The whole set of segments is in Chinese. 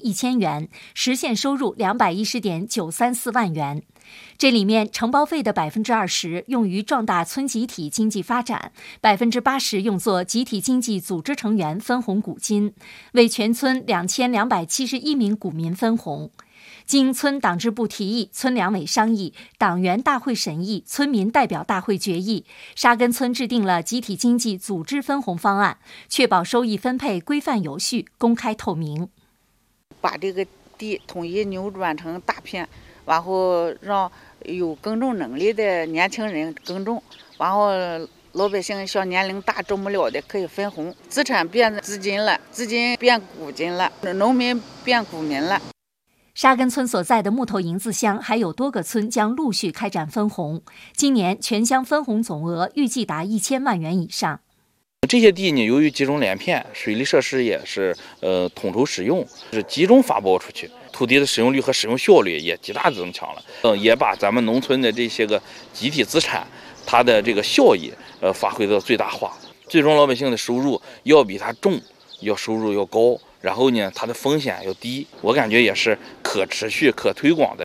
1000元，实现收入210.934万元。这里面承包费的20%用于壮大村集体经济发展，80%用作集体经济组织成员分红股金，为全村2271名股民分红。经村党支部提议、村两委商议、党员大会审议、村民代表大会决议，沙根村制定了集体经济组织分红方案，确保收益分配规范有序、公开透明。 把这个地统一扭转成大片，然后让有耕种能力的年轻人耕种，然后老百姓像年龄大种不了的可以分红，资产变资金了，资金变股金了，农民变股民了。 沙根村所在的木头营子乡还有多个村将陆续开展分红，今年全乡分红总额预计达1000万元以上。 这些地呢，由于集中连片，水利设施也是统筹使用，是集中发包出去，土地的使用率和使用效率也极大增强了。也把咱们农村的这些个集体资产，它的这个效益发挥到最大化，最终老百姓的收入要比它重，收入要高。然后呢，它的风险要低，我感觉也是可持续、可推广的。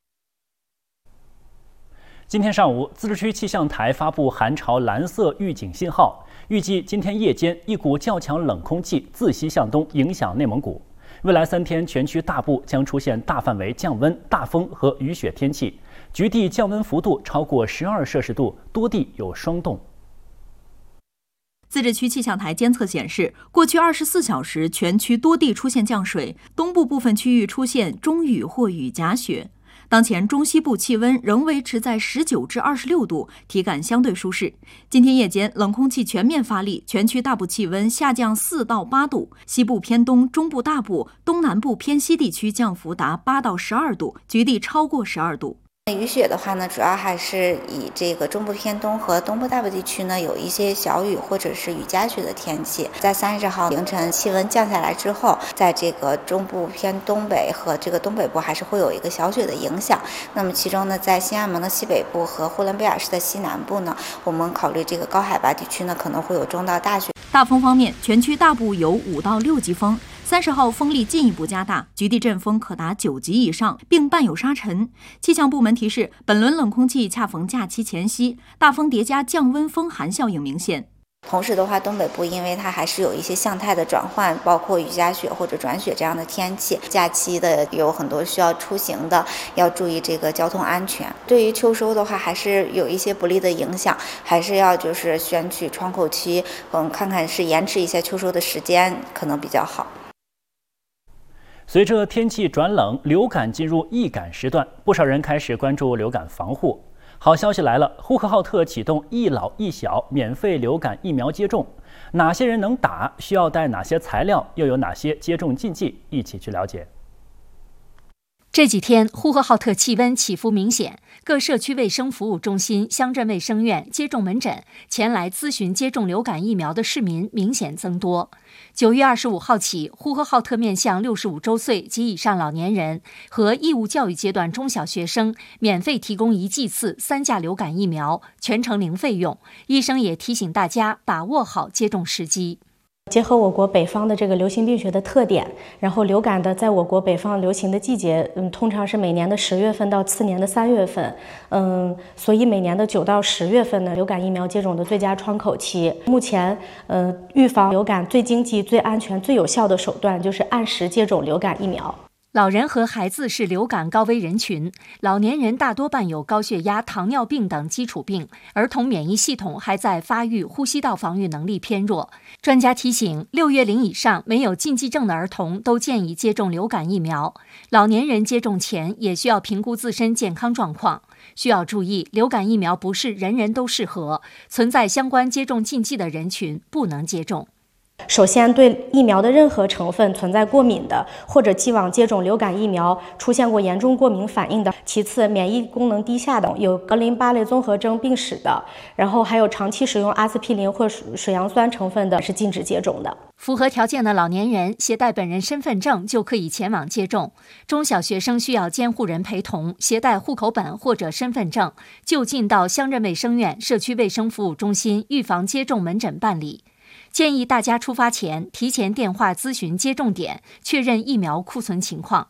今天上午，自治区气象台发布寒潮蓝色预警信号，预计今天夜间一股较强冷空气自西向东影响内蒙古。未来3天，全区大部将出现大范围降温、大风和雨雪天气，局地降温幅度超过12摄氏度，多地有霜冻。 自治区气象台监测显示，过去24小时全区多地出现降水，东部部分区域出现中雨或雨夹雪。当前中西部气温仍维持在19至26度，体感相对舒适。今天夜间冷空气全面发力，全区大部气温下降4到8度，西部偏东、中部大部、东南部偏西地区降幅达8到12度，局地超过12度。 雨雪的话呢，主要还是以这个中部偏东和东部大部地区呢有一些小雨或者是雨夹雪的天气。在30号凌晨气温降下来之后，在这个中部偏东北和这个东北部还是会有一个小雪的影响。那么其中呢，在新安盟的西北部和呼伦贝尔市的西南部呢，我们考虑这个高海拔地区呢可能会有中到大雪。 大风方面，全区大部有5到6级风。30号风力进一步加大，局地阵风可达9级以上，并伴有沙尘。气象部门提示，本轮冷空气恰逢假期前夕，大风叠加降温风寒效应明显。 同时的话，东北部因为它还是有一些向态的转换，包括雨夹雪或者转雪这样的天气，假期的有很多需要出行的，要注意这个交通安全。对于秋收的话，还是有一些不利的影响，还是要就是选取窗口期，看看是延迟一下秋收的时间可能比较好。 随着天气转冷，流感进入易感时段，不少人开始关注流感防护。好消息来了，呼和浩特启动一老一小免费流感疫苗接种，哪些人能打？需要带哪些材料？又有哪些接种禁忌？一起去了解。 这几天，呼和浩特气温起伏明显，各社区卫生服务中心、乡镇卫生院、接种门诊前来咨询接种流感疫苗的市民明显增多。9月25号起，呼和浩特面向65周岁及以上老年人和义务教育阶段中小学生免费提供1剂次3价流感疫苗，全程零费用。医生也提醒大家把握好接种时机。 结合我国北方的这个流行病学的特点，然后流感的在我国北方流行的季节，通常是每年的10月份到次年的3月份，所以每年的9到10月份呢，流感疫苗接种的最佳窗口期。目前，预防流感最经济、最安全、最有效的手段就是按时接种流感疫苗。 老人和孩子是流感高危人群，老年人大多伴有高血压、糖尿病等基础病，儿童免疫系统还在发育，呼吸道防御能力偏弱。专家提醒，6月龄以上没有禁忌症的儿童都建议接种流感疫苗。老年人接种前也需要评估自身健康状况。需要注意，流感疫苗不是人人都适合，存在相关接种禁忌的人群不能接种。 首先，对疫苗的任何成分存在过敏的，或者既往接种流感疫苗出现过严重过敏反应的；其次，免疫功能低下的，有格林巴类综合征病史的，然后还有长期使用阿司匹林或水杨酸成分的，是禁止接种的。 符合条件的老年人携带本人身份证就可以前往接种。中小学生需要监护人陪同，携带户口本或者身份证，就近到乡镇卫生院、社区卫生服务中心预防接种门诊办理。建议大家出发前提前电话咨询接种点，确认疫苗库存情况。